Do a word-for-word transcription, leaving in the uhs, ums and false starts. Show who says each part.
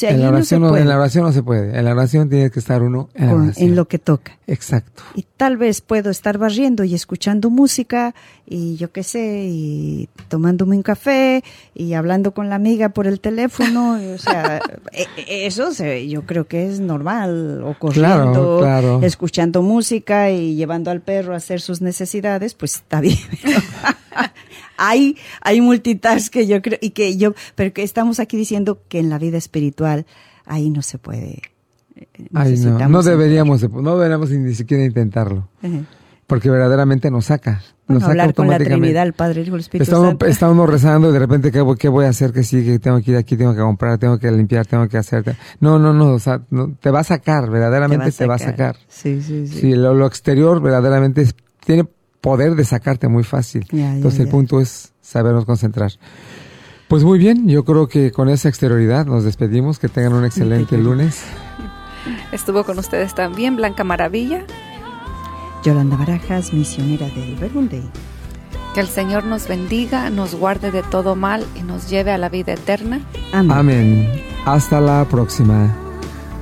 Speaker 1: sea,
Speaker 2: en la oración
Speaker 1: no se
Speaker 2: no,
Speaker 1: puede.
Speaker 2: en la oración no se puede. En la oración tiene que estar uno en la
Speaker 1: Con,
Speaker 2: oración.
Speaker 1: en lo que toca.
Speaker 2: Exacto.
Speaker 1: Y tal vez puedo estar barriendo y escuchando música y yo qué sé, y tomándome un café y hablando con la amiga por el teléfono. O sea, eso se, yo creo que es normal. O corriendo,
Speaker 2: claro, claro.
Speaker 1: escuchando música y llevando al perro a hacer sus necesidades, pues está bien. hay, hay multitask que yo creo, y que yo, pero que estamos aquí diciendo que en la vida espiritual ahí no se puede.
Speaker 2: Ay, no, no deberíamos, no deberíamos ni siquiera intentarlo, uh-huh. porque verdaderamente nos saca.
Speaker 1: Bueno,
Speaker 2: nos
Speaker 1: hablar
Speaker 2: saca
Speaker 1: con la Trinidad, el Padre, el Hijo, el Espíritu
Speaker 2: estamos,
Speaker 1: Santo.
Speaker 2: Estamos rezando y de repente, ¿qué, ¿qué voy a hacer? Que sí, que tengo que ir aquí, tengo que comprar, tengo que limpiar, tengo que hacer. No, no, no, o sea, no, te va a sacar, verdaderamente te va a sacar. Te va a sacar.
Speaker 1: Sí, sí, sí.
Speaker 2: Sí, lo, lo exterior verdaderamente es, tiene poder de sacarte muy fácil.
Speaker 1: Ya,
Speaker 2: Entonces
Speaker 1: ya,
Speaker 2: el
Speaker 1: ya.
Speaker 2: punto es sabernos concentrar. Pues muy bien, yo creo que con esa exterioridad nos despedimos. Que tengan un excelente lunes.
Speaker 3: Estuvo con ustedes también Blanca Maravilla,
Speaker 1: Yolanda Barajas, misionera del Verbum Dei.
Speaker 3: Que el Señor nos bendiga, nos guarde de todo mal y nos lleve a la vida eterna.
Speaker 1: Amén.
Speaker 2: Amén. Hasta la próxima.